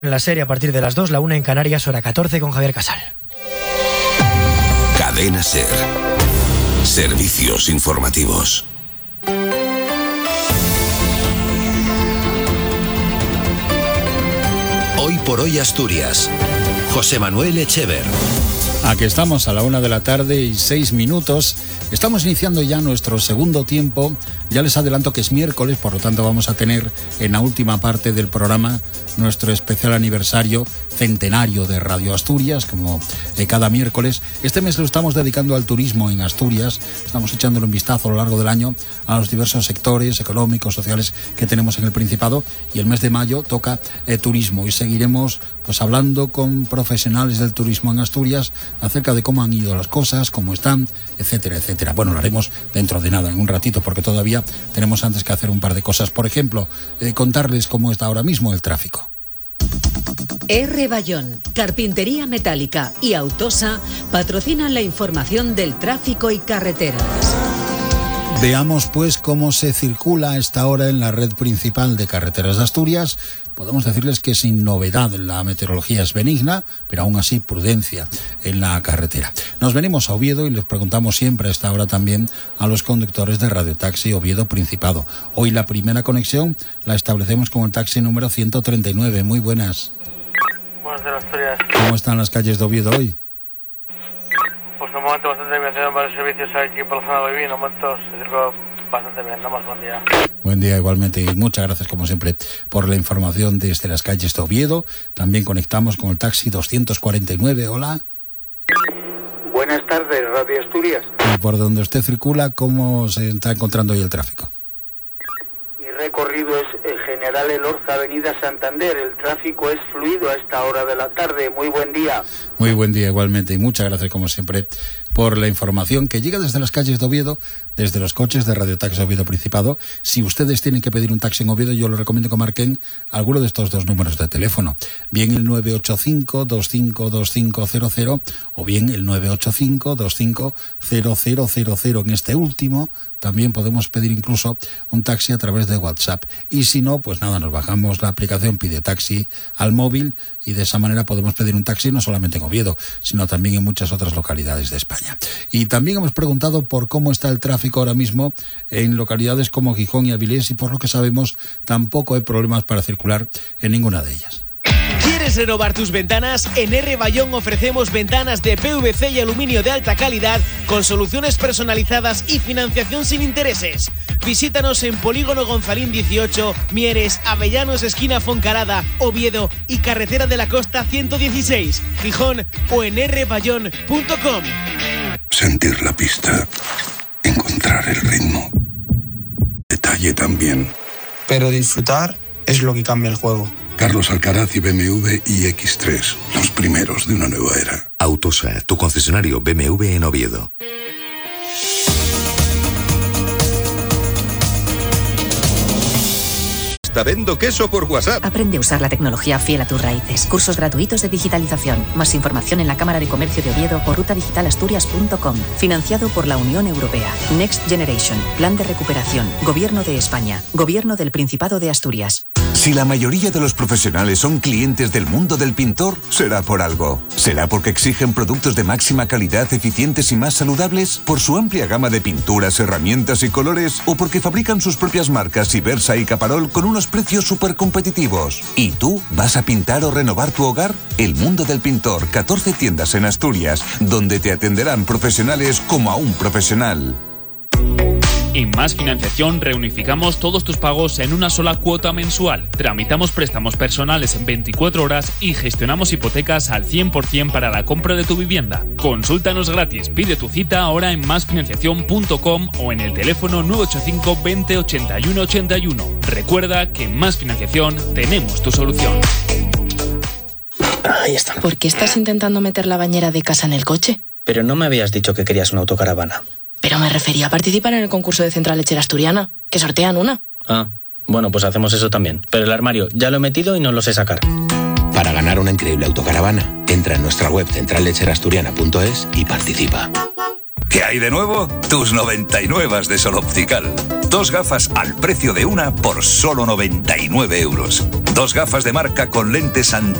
En la serie a partir de las 2, la 1 en Canarias, hora 14 con Javier Casal. Cadena SER. Servicios informativos. Hoy por hoy Asturias. José Manuel Echever. Aquí estamos a la 1:06 p.m. Estamos iniciando ya nuestro segundo tiempo. Ya les adelanto que es miércoles, por lo tanto vamos a tener en la última parte del programa nuestro especial aniversario centenario de Radio Asturias, como cada miércoles. Este mes lo estamos dedicando al turismo en Asturias. Estamos echándole un vistazo a lo largo del año a los diversos sectores económicos, sociales que tenemos en el Principado, y el mes de mayo toca turismo, y seguiremos pues hablando con profesionales del turismo en Asturias acerca de cómo han ido las cosas, cómo están, etcétera, etcétera. Bueno, lo haremos dentro de nada, en un ratito, porque todavía tenemos antes que hacer un par de cosas. Por ejemplo, contarles cómo está ahora mismo el tráfico. R. Bayón, Carpintería Metálica y Autosa patrocinan la información del tráfico y carreteras. Veamos pues cómo se circula a esta hora en la red principal de carreteras de Asturias. Podemos decirles que sin novedad la meteorología es benigna, pero aún así prudencia en la carretera. Nos venimos a Oviedo y les preguntamos siempre a esta hora también a los conductores de Radio Taxi Oviedo Principado. Hoy la primera conexión la establecemos con el taxi número 139. Muy buenas. Buenas de Asturias. ¿Cómo están las calles de Oviedo hoy? Pues un momento bastante bien, tenemos varios servicios aquí por la zona de Oviedo, momentos bastante bien, nada más, buen día. Buen día igualmente, y muchas gracias como siempre por la información desde las calles de Oviedo. También conectamos con el taxi 249, hola. Buenas tardes, Radio Asturias. Y por donde usted circula, ¿cómo se está encontrando hoy el tráfico? Mi recorrido es General Elorza, Avenida Santander. El tráfico es fluido a esta hora de la tarde. Muy buen día. Muy buen día igualmente, y muchas gracias como siempre por la información que llega desde las calles de Oviedo, desde los coches de Radio Taxi Oviedo Principado. Si ustedes tienen que pedir un taxi en Oviedo, yo les recomiendo que marquen alguno de estos dos números de teléfono. Bien el 985-252500 o bien el 985-250000. En este último también podemos pedir incluso un taxi a través de WhatsApp. Y si no, pues nada, nos bajamos la aplicación Pide Taxi al móvil y de esa manera podemos pedir un taxi no solamente en Oviedo, sino también en muchas otras localidades de España. Y también hemos preguntado por cómo está el tráfico ahora mismo en localidades como Gijón y Avilés, y por lo que sabemos tampoco hay problemas para circular en ninguna de ellas. ¿Quieres renovar tus ventanas? En R. Bayón ofrecemos ventanas de PVC y aluminio de alta calidad con soluciones personalizadas y financiación sin intereses. Visítanos en Polígono Gonzalín 18, Mieres, Avellanos, esquina Foncarada, Oviedo y Carretera de la Costa 116, Gijón, o en rbayón.com. Sentir la pista, encontrar el ritmo, detalle también. Pero disfrutar es lo que cambia el juego. Carlos Alcaraz y BMW iX3, los primeros de una nueva era. Autosa, tu concesionario BMW en Oviedo. Está vendo queso por WhatsApp. Aprende a usar la tecnología fiel a tus raíces. Cursos gratuitos de digitalización. Más información en la Cámara de Comercio de Oviedo o rutadigitalasturias.com. Financiado por la Unión Europea. Next Generation. Plan de recuperación. Gobierno de España. Gobierno del Principado de Asturias. Si la mayoría de los profesionales son clientes del mundo del pintor, será por algo. ¿Será porque exigen productos de máxima calidad, eficientes y más saludables? ¿Por su amplia gama de pinturas, herramientas y colores? ¿O porque fabrican sus propias marcas Ibersa y Caparol con unos precios súper competitivos? ¿Y tú vas a pintar o renovar tu hogar? El Mundo del Pintor, 14 tiendas en Asturias, donde te atenderán profesionales como a un profesional. En Más Financiación reunificamos todos tus pagos en una sola cuota mensual. Tramitamos préstamos personales en 24 horas y gestionamos hipotecas al 100% para la compra de tu vivienda. Consúltanos gratis, pide tu cita ahora en masfinanciación.com o en el teléfono 985 20 81 81. Recuerda que en Más Financiación tenemos tu solución. Ahí está. ¿Por qué estás intentando meter la bañera de casa en el coche? Pero no me habías dicho que querías una autocaravana. Pero me refería a participar en el concurso de Central Lechera Asturiana, que sortean una. Ah, bueno, pues hacemos eso también. Pero el armario ya lo he metido y no lo sé sacar. Para ganar una increíble autocaravana, entra en nuestra web centrallecherasturiana.es y participa. ¿Qué hay de nuevo? Tus 99 de Sol Optical. 2 gafas al precio de una por solo 99 euros. 2 gafas de marca con lentes